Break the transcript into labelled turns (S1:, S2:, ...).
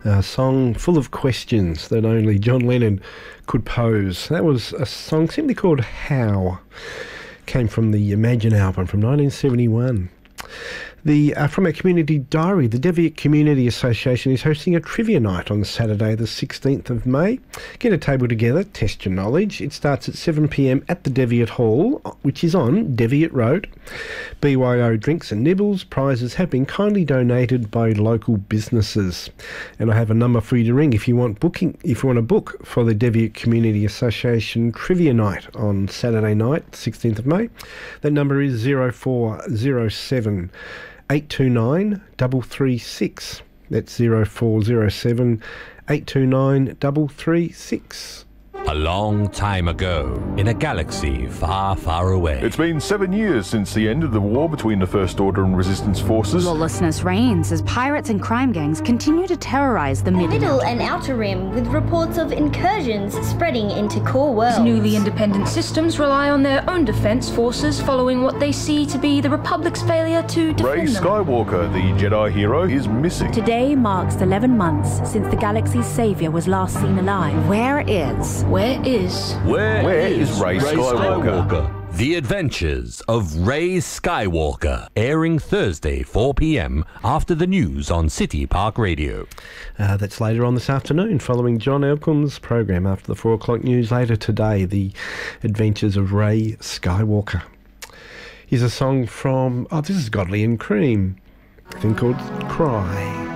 S1: A song full of questions that only John Lennon could pose. That was a song simply called How. Came from the Imagine album from 1971. From our community diary, the Deviot Community Association is hosting a trivia night on Saturday the 16th of May. Get a table together, test your knowledge. It starts at 7 p.m. at the Deviot Hall, which is on Deviot Road. BYO drinks and nibbles. Prizes have been kindly donated by local businesses. And I have a number for you to ring if you want a book for the Deviot Community Association trivia night on Saturday night, 16th of May. That number is 0407 829 336. That's 0407 829 336.
S2: A long time ago, in a galaxy far, far away.
S3: It's been 7 years since the end of the war between the First Order and Resistance forces.
S4: Lawlessness reigns as pirates and crime gangs continue to terrorize the
S5: Middle and Outer Rim, with reports of incursions spreading into core worlds.
S6: Newly independent systems rely on their own defense forces following what they see to be the Republic's failure to defend
S3: Rey
S6: them.
S3: Skywalker, the Jedi hero, is missing.
S7: Today marks 11 months since the galaxy's savior was last seen alive.
S4: Where is
S3: Rey Skywalker?
S2: The Adventures of Rey Skywalker, airing Thursday 4 p.m. after the news on City Park Radio.
S1: That's later on this afternoon, following John Elcombe's program after the 4 o'clock news. Later today, The Adventures of Rey Skywalker. Here's a song from, this is Godley and Cream, a thing called Cry.